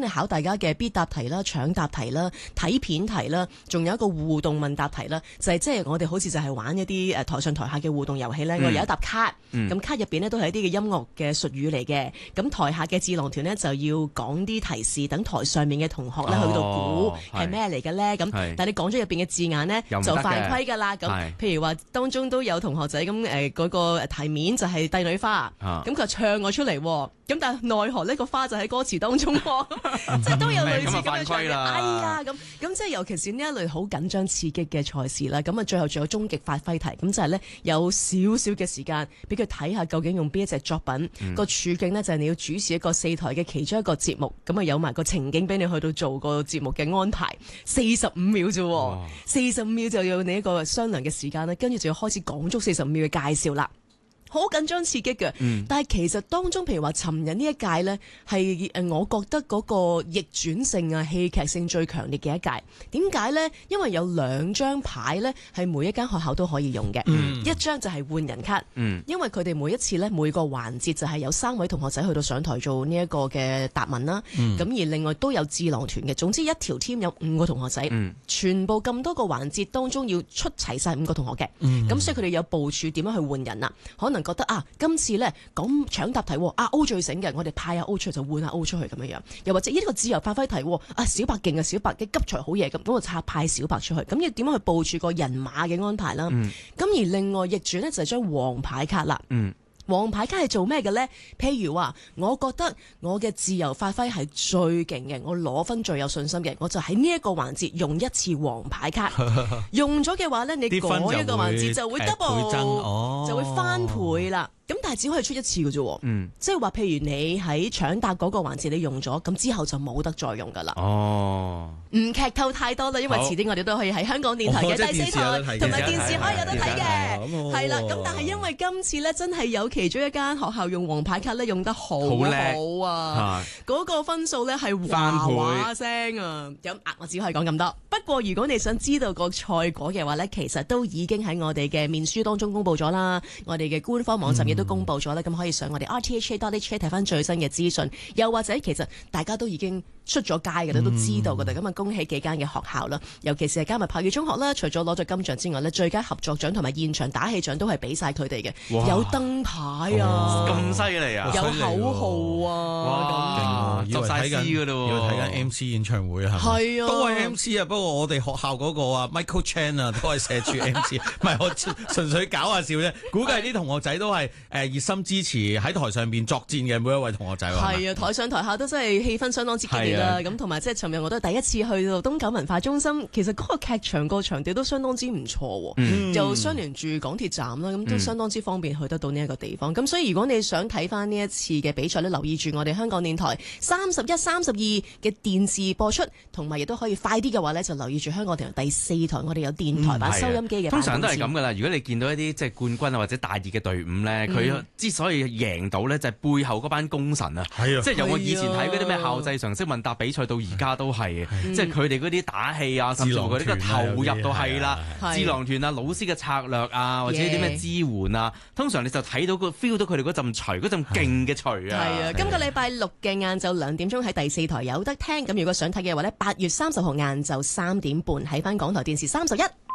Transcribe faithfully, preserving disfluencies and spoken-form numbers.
係考大家嘅必答題啦、搶答題啦、睇片題啦，仲有一個互動問答題啦，就係即係我哋好似就係玩一啲誒台上台下嘅互動遊戲咧。嗯、我有一沓卡，咁、嗯、卡入邊呢都係一啲嘅音樂嘅術語嚟嘅。咁台下嘅智囊團呢，就要講啲提示，等台上面嘅同學咧去到估係咩嚟嘅咧。咁、哦、但係你講咗入邊嘅字眼呢，就犯規㗎啦。咁譬如話當中都有同學仔咁誒嗰個題面就係帝女花，咁佢、啊、唱我出嚟，咁但係奈何呢個花就喺歌詞當中，即係都有類似咁嘅場景。哎呀，咁咁即係尤其是呢一類好緊張刺激嘅賽事啦。咁啊，最後仲有終極發揮題，咁就係咧有少少嘅時間俾佢睇下究竟用邊一隻作品。個、嗯、處境呢，就係你要主持一個四台嘅其中一個節目，咁啊有埋個情景俾你去到做個節目嘅安排。四十五秒啫，四十五秒就要你一個商量嘅時間啦，跟住就要開始講足四十五秒嘅介紹啦。好緊張刺激嘅，嗯、但係其實當中，譬如話尋日呢一屆呢，係誒我覺得嗰個逆轉性啊、戲劇性最強烈嘅一屆。點解呢？因為有兩張牌呢，係每一間學校都可以用嘅。嗯、一張就係換人卡，嗯、因為佢哋每一次呢，每個環節就係有三位同學仔去到上台做呢一個嘅答問啦。咁、嗯、而另外都有智囊團嘅。總之一條 team 有五個同學仔，嗯、全部咁多個環節當中要出齊晒五個同學嘅。咁、嗯、所以佢哋有部署點樣去換人啊？可能覺得啊，今次咧講搶答題，啊 O 最醒嘅，我哋派下 O 出去就換下 O 出去咁樣樣。又或者呢個自由發揮題，啊小白勁啊，小白嘅急才好嘢咁，咁我拆派小白出去。咁要點樣去部署個人馬嘅安排啦？咁、嗯、而另外逆轉呢，就係張黃牌卡啦。嗯黃牌卡係做咩嘅呢？譬如話，我覺得我嘅自由發揮係最勁嘅，我攞分最有信心嘅，我就喺呢一個環節用一次黃牌卡。用咗嘅話呢，你嗰一個環節就會 double，、哦、就會翻倍啦。咁但係只可以出一次嘅啫，嗯，即係話譬如你喺搶答嗰個環節你用咗，咁之後就冇得再用噶啦。哦，唔劇透太多啦，因為遲啲我哋都可以喺香港電台嘅第四台同埋電視可以有得睇嘅，係啦。咁但係因為今次咧真係有其中一間學校用黃牌卡咧用得好好啊，嗰個分數咧係嘩嘩聲啊。咁啊，我只可以講咁多。不過如果你想知道個賽果嘅話咧，其實都已經喺我哋嘅面書當中公布咗啦，我哋嘅官方網站亦都公布咗啦，咁、嗯、可以上我哋 r t h a dot h k 睇翻最新嘅資訊，又或者其實大家都已經出咗街嘅啦，都知道嘅啦。咁啊、嗯，恭喜幾間嘅學校啦，尤其是係加密炮語中學啦，除咗攞咗金獎之外呢，最佳合作獎同埋現場打氣獎都係俾晒佢哋嘅，哇有燈牌啊， 咁犀利啊， 有口號啊， 咁執晒詩嘅咯， 要睇緊 M C 演唱會啊， 係啊， 都係 M C 啊，不過我哋學校嗰個啊 Michael Chan 啊，都係寫住 M C， 唔係我純粹搞下笑啫，估計啲同學仔都係誒熱心支持喺台上邊作戰嘅每一位同學仔。 係啊，台上台下都真係氣氛相當之激烈啦。咁同埋即係尋日我都係第一次去到東九文化中心，其實嗰個劇場個場地都相當之唔錯，嗯、就相連住港鐵站啦，咁都相當之方便去得到呢一個地方。咁、嗯、所以如果你想睇翻呢一次嘅比賽咧，留意住我哋香港電台三十一、三十二嘅電視播出，同埋亦都可以快啲嘅話呢，就留意住香港電台第四台，我哋有電台版收音機嘅、嗯。通常都係咁噶啦。如果你見到一啲即係冠軍啊或者大熱嘅隊伍呢，佢、嗯、之所以贏到呢，就係背後嗰班功臣啊，係啊，即係由我以前睇嗰啲咩校際常識問答比賽到而家都係，即係佢哋嗰啲打氣啊，甚至乎佢哋個投入到係啦，智囊團啊，老師嘅策略啊，或者啲咩支援啊，通常你就睇到個 feel 到佢哋嗰陣錘，嗰陣勁嘅錘啊。 係啊，今個禮拜六嘅晏晝兩點鐘喺第四台有得聽，咁如果想睇嘅話呢，八月三十號晏晝三點半喺翻港台電視三十一。